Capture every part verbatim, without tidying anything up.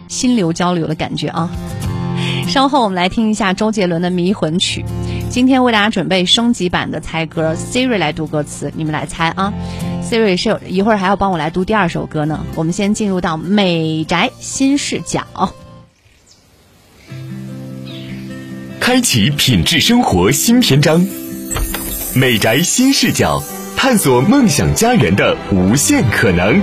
心流交流的感觉啊。稍后我们来听一下周杰伦的迷魂曲。今天为大家准备升级版的猜歌 Siri 来读歌词，你们来猜啊。 Siri 是有一会儿还要帮我来读第二首歌呢。我们先进入到美宅新视角， 开启品质生活新篇章，美宅新视角，探索梦想家园的无限可能。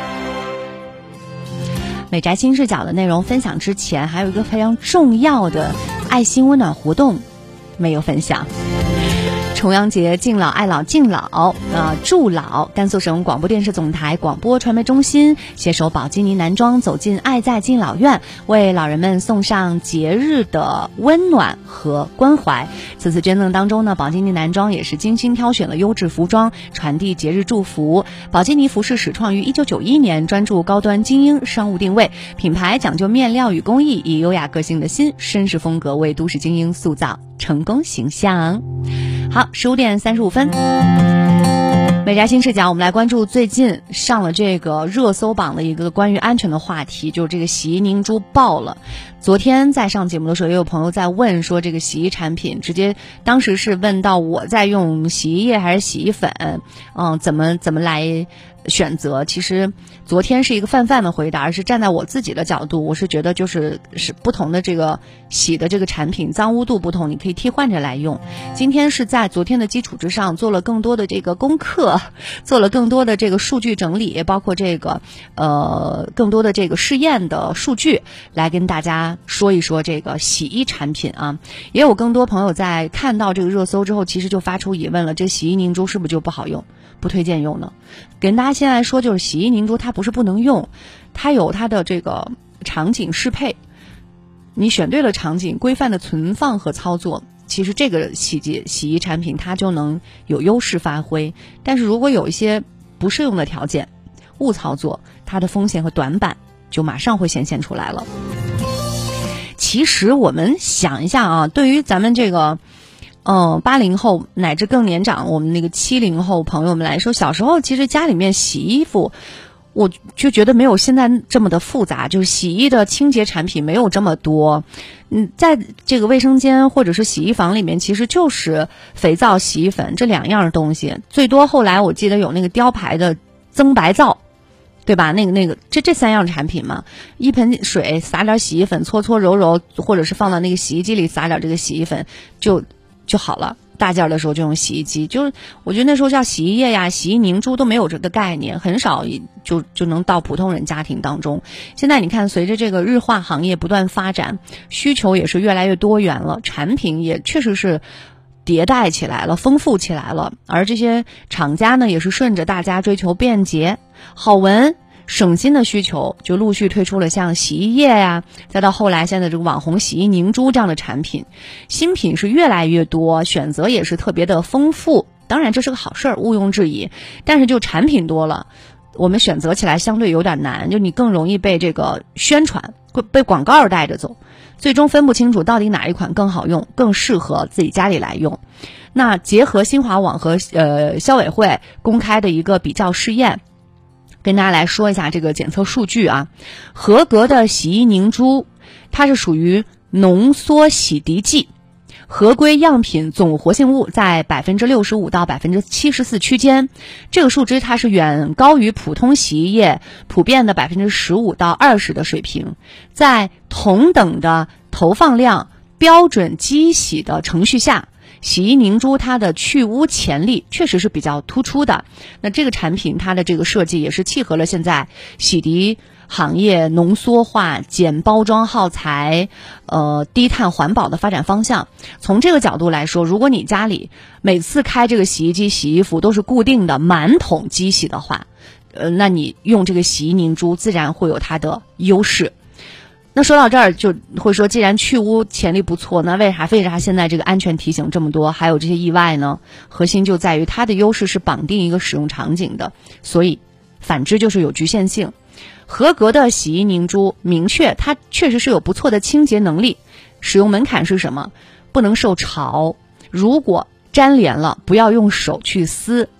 美宅新视角的内容分享之前，还有一个非常重要的爱心温暖活动没有分享。重阳节敬老爱老敬老呃，助老，甘肃省广播电视总台广播传媒中心携手宝鸡尼男庄走进爱在敬老院，为老人们送上节日的温暖和关怀。此次捐赠当中呢，宝鸡尼男庄也是精心挑选了优质服装，传递节日祝福。宝鸡尼服饰始创于一九九一年，专注高端精英商务定位，品牌讲究面料与工艺，以优雅个性的新绅士风格为都市精英塑造成功形象。好，十五点三十五分，美宅新视角，我们来关注最近上了这个热搜榜的一个关于安全的话题，就是这个洗衣凝珠爆了。昨天在上节目的时候，也有朋友在问说，这个洗衣产品直接当时是问到我在用洗衣液还是洗衣粉，嗯，怎么怎么来选择。其实昨天是一个泛泛的回答，而是站在我自己的角度，我是觉得就是是不同的这个洗的这个产品脏污度不同，你可以替换着来用。今天是在昨天的基础之上做了更多的这个功课，做了更多的这个数据整理，包括这个呃更多的这个试验的数据，来跟大家说一说这个洗衣产品啊。也有更多朋友在看到这个热搜之后，其实就发出疑问了，这洗衣凝珠是不是就不好用，不推荐用呢？跟大家先来说，就是洗衣凝珠它不是不能用，它有它的这个场景适配，你选对了场景，规范的存放和操作，其实这个洗洁洗衣产品它就能有优势发挥。但是如果有一些不适用的条件，误操作，它的风险和短板就马上会显现出来了。其实我们想一下啊，对于咱们这个嗯，八零后乃至更年长，我们那个七零后朋友们来说，小时候其实家里面洗衣服，我就觉得没有现在这么的复杂，就是洗衣的清洁产品没有这么多。嗯，在这个卫生间或者是洗衣房里面，其实就是肥皂、洗衣粉这两样东西，最多后来我记得有那个雕牌的增白皂。对吧？那个那个，这这三样产品嘛，一盆水撒点洗衣粉，搓搓揉揉，或者是放到那个洗衣机里撒点这个洗衣粉，就就好了。大件的时候就用洗衣机，就是我觉得那时候叫洗衣液呀、洗衣凝珠都没有这个概念，很少就就能到普通人家庭当中。现在你看，随着这个日化行业不断发展，需求也是越来越多元了，产品也确实是迭代起来了，丰富起来了，而这些厂家呢，也是顺着大家追求便捷、好闻、省心的需求，就陆续推出了像洗衣液呀、啊，再到后来现在这个网红洗衣凝珠这样的产品，新品是越来越多，选择也是特别的丰富。当然这是个好事儿，毋庸置疑。但是就产品多了，我们选择起来相对有点难，就你更容易被这个宣传、被广告带着走。最终分不清楚到底哪一款更好用，更适合自己家里来用。那结合新华网和呃消委会公开的一个比较试验，跟大家来说一下这个检测数据啊。合格的洗衣凝珠，它是属于浓缩洗涤剂，合规样品总活性物在百分之六十五到百分之七十四区间，这个数值它是远高于普通洗衣液普遍的百分之十五到二十的水平。在同等的投放量、标准机洗的程序下，洗衣凝珠它的去污潜力确实是比较突出的。那这个产品它的这个设计也是契合了现在洗涤行业浓缩化、减包装耗材、呃低碳环保的发展方向。从这个角度来说，如果你家里每次开这个洗衣机洗衣服都是固定的满桶机洗的话，呃，那你用这个洗衣凝珠自然会有它的优势。那说到这儿就会说，既然去污潜力不错，那为啥为啥现在这个安全提醒这么多，还有这些意外呢？核心就在于它的优势是绑定一个使用场景的，所以反之就是有局限性。合格的洗衣凝珠明确它确实是有不错的清洁能力，使用门槛是什么？不能受潮，如果粘连了不要用手去撕，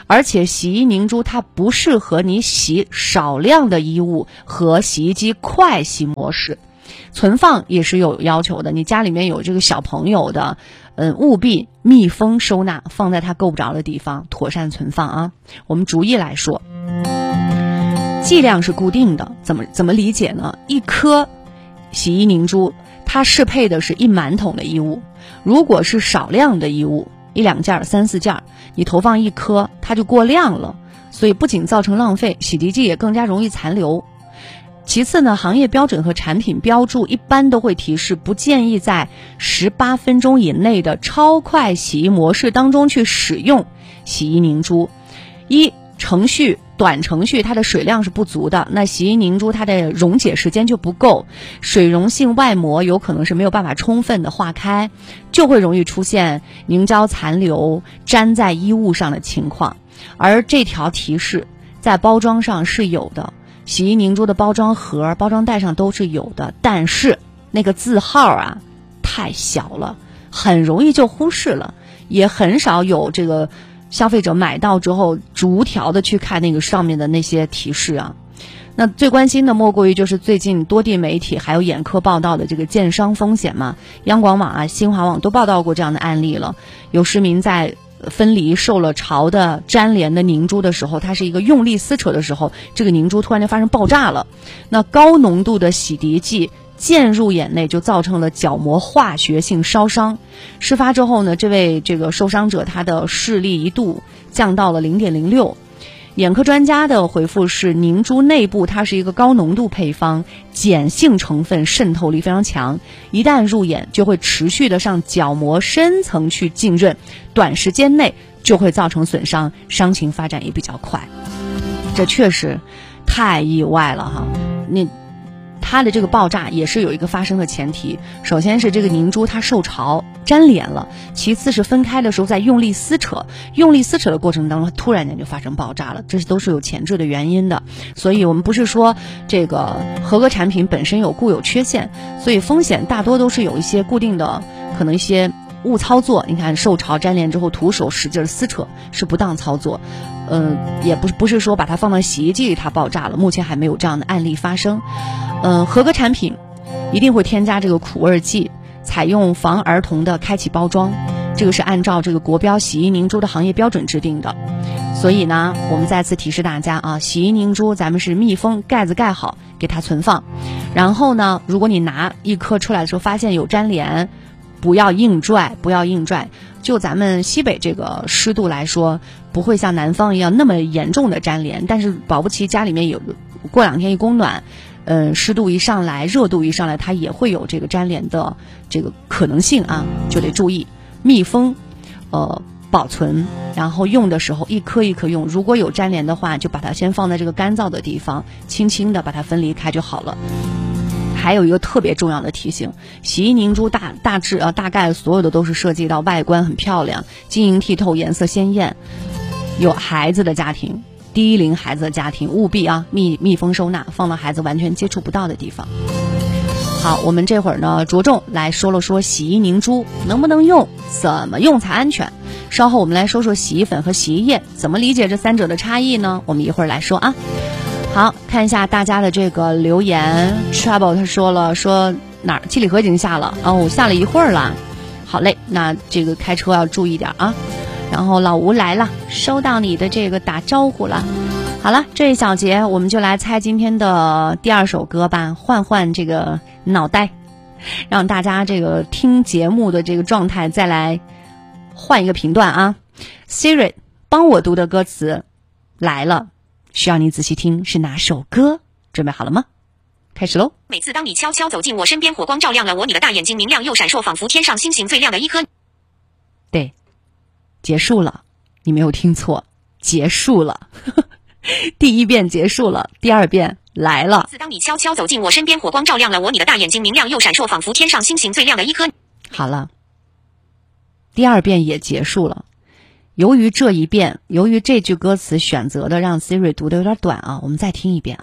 而且洗衣凝珠它不适合你洗少量的衣物和洗衣机快洗模式。存放也是有要求的，你家里面有这个小朋友的，嗯，务必密封收纳，放在他够不着的地方，妥善存放啊。我们逐一来说，剂量是固定的，怎么怎么理解呢？一颗洗衣凝珠，它适配的是一满桶的衣物，如果是少量的衣物，一两件、三四件，你投放一颗，它就过量了，所以不仅造成浪费，洗涤剂也更加容易残留。其次呢，行业标准和产品标注一般都会提示不建议在十八分钟以内的超快洗衣模式当中去使用洗衣凝珠。一程序短程序它的水量是不足的，那洗衣凝珠它的溶解时间就不够，水溶性外膜有可能是没有办法充分的化开，就会容易出现凝胶残留粘在衣物上的情况。而这条提示在包装上是有的，洗衣凝珠的包装盒、包装袋上都是有的，但是那个字号啊太小了，很容易就忽视了，也很少有这个消费者买到之后逐条的去看那个上面的那些提示啊。那最关心的莫过于就是最近多地媒体还有眼科报道的这个建商风险嘛，央广网啊、新华网都报道过这样的案例了。有市民在分离受了潮的粘连的凝珠的时候，它是一个用力撕扯的时候，这个凝珠突然就发生爆炸了，那高浓度的洗涤剂溅入眼内，就造成了角膜化学性烧伤。事发之后呢，这位这个受伤者他的视力一度降到了 零点零六。眼科专家的回复是，凝珠内部它是一个高浓度配方，碱性成分渗透力非常强，一旦入眼就会持续的上角膜深层去浸润，短时间内就会造成损伤，伤情发展也比较快。这确实太意外了哈！那它的这个爆炸也是有一个发生的前提，首先是这个凝珠它受潮粘连了，其次是分开的时候在用力撕扯，用力撕扯的过程当中突然间就发生爆炸了，这都是有前置的原因的。所以我们不是说这个合格产品本身有固有缺陷，所以风险大多都是有一些固定的，可能一些误操作，你看受潮粘连之后徒手使劲撕扯是不当操作，嗯、呃，也不是不是说把它放到洗衣机里它爆炸了，目前还没有这样的案例发生。嗯、呃，合格产品一定会添加这个苦味剂，采用防儿童的开启包装，这个是按照这个国标洗衣凝珠的行业标准制定的。所以呢，我们再次提示大家啊，洗衣凝珠咱们是密封，盖子盖好给它存放，然后呢，如果你拿一颗出来的时候发现有粘连，不要硬拽，不要硬拽。就咱们西北这个湿度来说，不会像南方一样那么严重的粘连，但是保不齐家里面有过两天一供暖，嗯、呃，湿度一上来，热度一上来，它也会有这个粘连的这个可能性啊，就得注意密封，呃，保存，然后用的时候一颗一颗用。如果有粘连的话，就把它先放在这个干燥的地方，轻轻的把它分离开就好了。还有一个特别重要的提醒，洗衣凝珠大大致呃大概所有的都是涉及到外观很漂亮、晶莹剔透、颜色鲜艳，有孩子的家庭、低龄孩子的家庭务必啊密密封收纳，放到孩子完全接触不到的地方。好，我们这会儿呢着重来说了说洗衣凝珠能不能用，怎么用才安全。稍后我们来说说洗衣粉和洗衣液，怎么理解这三者的差异呢？我们一会儿来说啊。好，看一下大家的这个留言。 Trouble 他说了，说哪儿七里河已经下了哦，下了一会儿了。好嘞，那这个开车要注意点啊。然后老吴来了，收到你的这个打招呼了。好了，这一小节我们就来猜今天的第二首歌吧，换换这个脑袋，让大家这个听节目的这个状态再来换一个频段啊。 Siri 帮我读的歌词来了，需要你仔细听是哪首歌，准备好了吗？开始喽。 每次当你悄悄走进我身边，火光照亮了我，你的大眼睛明亮又闪烁，仿佛天上星星最亮的一颗。 对，结束了，你没有听错，结束了第一遍结束了，第二遍来了。 每次当你悄悄走进我身边，火光照亮了我，你的大眼睛明亮又闪烁，仿佛天上星星最亮的一颗。 好了，第二遍也结束了。由于这一遍，由于这句歌词选择的让 Siri 读的有点短啊，我们再听一遍啊。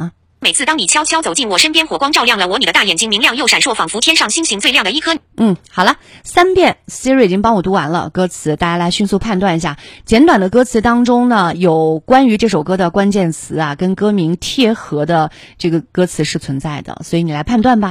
每次当你悄悄走进我身边，火光照亮了我，你的大眼睛明亮又闪烁，仿佛天上星星最亮的一颗。 嗯，好了，三遍 Siri 已经帮我读完了歌词，大家来迅速判断一下。简短的歌词当中呢，有关于这首歌的关键词啊，跟歌名贴合的这个歌词是存在的，所以你来判断吧。